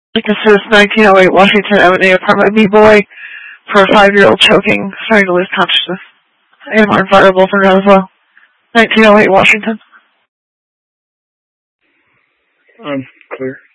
This is 1908 Washington Avenue, apartment B boy for a 5-year-old choking, starting to lose consciousness. AMR variable for now as well. 1908 Washington. Clear.